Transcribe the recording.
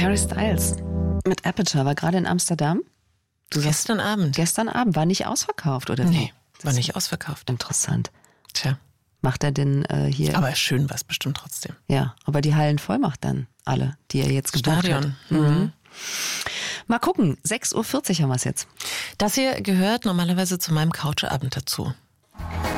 Harry Styles mit Aperture war gerade in Amsterdam. Gestern Abend. Gestern Abend. War nicht ausverkauft, oder wie? Nee, war nicht ausverkauft. Interessant. Tja. Macht er denn hier... Aber schön war es bestimmt trotzdem. Ja, ob er die Hallen voll macht dann, alle, die er jetzt gebucht Stadion. hat. Mhm. Mal gucken, 6.40 Uhr haben wir es jetzt. Das hier gehört normalerweise zu meinem Couchabend dazu.